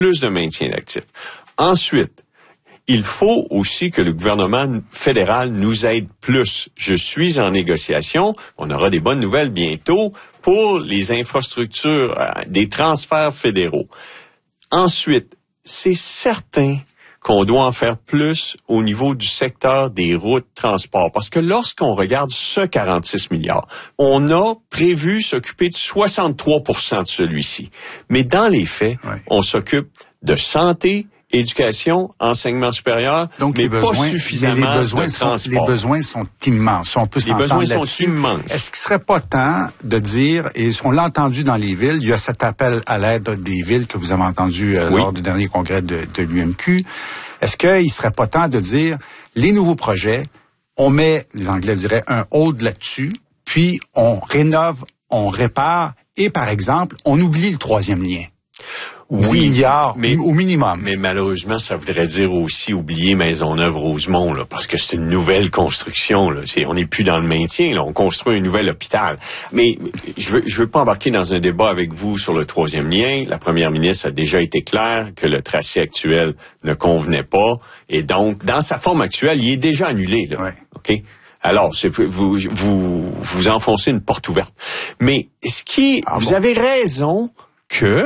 plus de maintien d'actifs. Ensuite, il faut aussi que le gouvernement fédéral nous aide plus. Je suis en négociation. On aura des bonnes nouvelles bientôt pour les infrastructures, des transferts fédéraux. Ensuite, c'est certain qu'on doit en faire plus au niveau du secteur des routes de transport. Parce que lorsqu'on regarde ce 46 milliards, on a prévu s'occuper de 63% de celui-ci. Mais dans les faits, on s'occupe de santé, éducation, enseignement supérieur, donc mais pas suffisamment de transport. Les besoins sont immenses. On peut s'entendre là-dessus. Les besoins sont immenses. Est-ce qu'il serait pas temps de dire, et on l'a entendu dans les villes, il y a cet appel à l'aide des villes que vous avez entendu lors du dernier congrès de l'UMQ. Est-ce qu'il serait pas temps de dire, les nouveaux projets, on met, les Anglais diraient, un hold là-dessus, puis on rénove, on répare, et par exemple, on oublie le troisième lien. 10 milliards au minimum. Mais malheureusement, ça voudrait dire aussi oublier Maisonneuve-Rosemont, là, parce que c'est une nouvelle construction. Là. On n'est plus dans le maintien, là. On construit un nouvel hôpital. Mais je veux pas embarquer dans un débat avec vous sur le troisième lien. La première ministre a déjà été claire que le tracé actuel ne convenait pas. Et donc, dans sa forme actuelle, il est déjà annulé. Là. Ouais. OK? Alors, vous enfoncez une porte ouverte. Mais vous avez raison que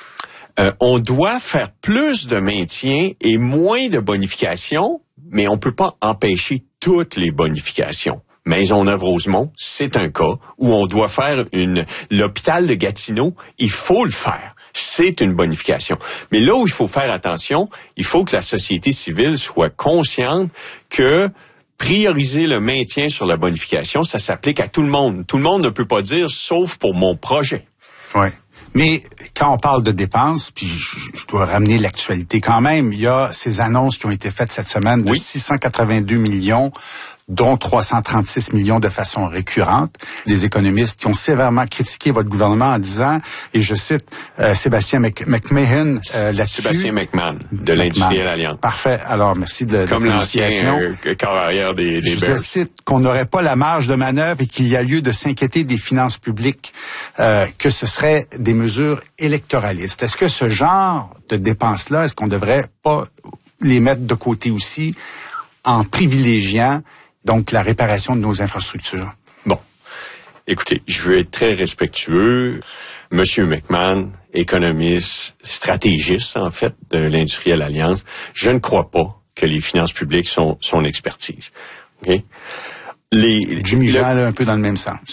on doit faire plus de maintien et moins de bonifications, mais on peut pas empêcher toutes les bonifications. Maisonneuve-Rosemont, c'est un cas où on doit faire l'hôpital de Gatineau, il faut le faire. C'est une bonification. Mais là où il faut faire attention, il faut que la société civile soit consciente que prioriser le maintien sur la bonification, ça s'applique à tout le monde. Tout le monde ne peut pas dire, sauf pour mon projet. Oui. Mais quand on parle de dépenses, puis je dois ramener l'actualité quand même, il y a ces annonces qui ont été faites cette semaine de 682 millions, dont 336 millions de façon récurrente. Des économistes qui ont sévèrement critiqué votre gouvernement en disant, et je cite Sébastien McMahon là-dessus. Sébastien McMahon, de l'Industrielle Alliance. Parfait. Alors, merci de comme l'ancien corps arrière des Bears. Je cite qu'on n'aurait pas la marge de manœuvre et qu'il y a lieu de s'inquiéter des finances publiques, que ce serait des mesures électoralistes. Est-ce que ce genre de dépenses-là, est-ce qu'on devrait pas les mettre de côté aussi en privilégiant donc la réparation de nos infrastructures? Bon, écoutez, je veux être très respectueux. Monsieur McMahon, économiste, stratégiste en fait de l'Industrielle Alliance, je ne crois pas que les finances publiques sont son expertise. Okay? Jimmy Jean est un peu dans le même sens.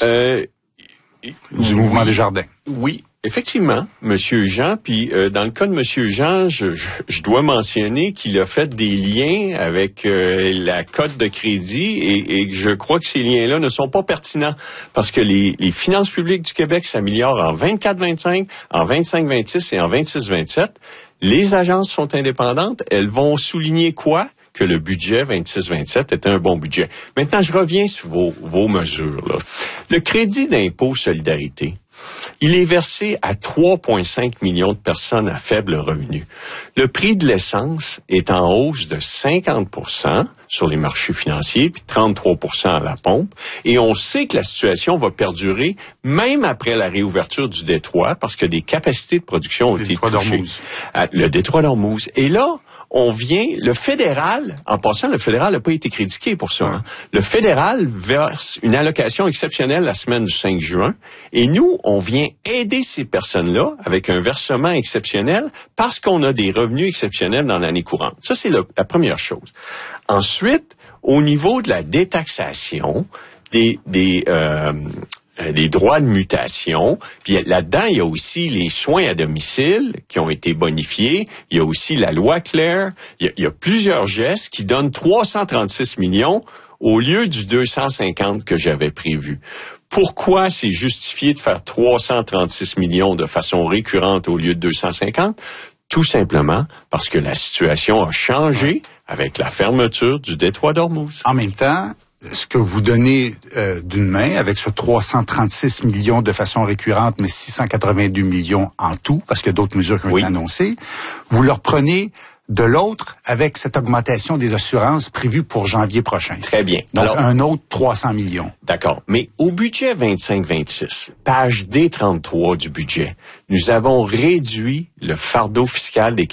Du mouvement des jardins. Oui. Effectivement, Monsieur Jean, puis dans le cas de Monsieur Jean, je dois mentionner qu'il a fait des liens avec la cote de crédit et je crois que ces liens-là ne sont pas pertinents parce que les finances publiques du Québec s'améliorent en 24-25, en 25-26 et en 26-27. Les agences sont indépendantes, elles vont souligner quoi? Que le budget 26-27 était un bon budget. Maintenant, je reviens sur vos mesures. Là. Le crédit d'impôt solidarité, il est versé à 3,5 millions de personnes à faible revenu. Le prix de l'essence est en hausse de 50% sur les marchés financiers, puis 33% à la pompe. Et on sait que la situation va perdurer même après la réouverture du détroit, parce que des capacités de production ont été touchées. Le détroit d'Ormuz. Et là, le fédéral, en passant, le fédéral n'a pas été critiqué pour ça. Hein. Le fédéral verse une allocation exceptionnelle la semaine du 5 juin et nous, on vient aider ces personnes-là avec un versement exceptionnel parce qu'on a des revenus exceptionnels dans l'année courante. Ça, c'est la première chose. Ensuite, au niveau de la détaxation des droits de mutation. Puis là-dedans, il y a aussi les soins à domicile qui ont été bonifiés. Il y a aussi la loi Claire. Il y a plusieurs gestes qui donnent 336 millions au lieu du 250 que j'avais prévu. Pourquoi c'est justifié de faire 336 millions de façon récurrente au lieu de 250? Tout simplement parce que la situation a changé avec la fermeture du détroit d'Ormuz. En même temps, ce que vous donnez d'une main avec ce 336 millions de façon récurrente, mais 682 millions en tout, parce qu'il y a d'autres mesures qui ont été annoncées, vous leur prenez de l'autre avec cette augmentation des assurances prévue pour janvier prochain. Très bien. Donc, alors, un autre 300 millions. D'accord. Mais au budget 25-26, page D33 du budget, nous avons réduit le fardeau fiscal des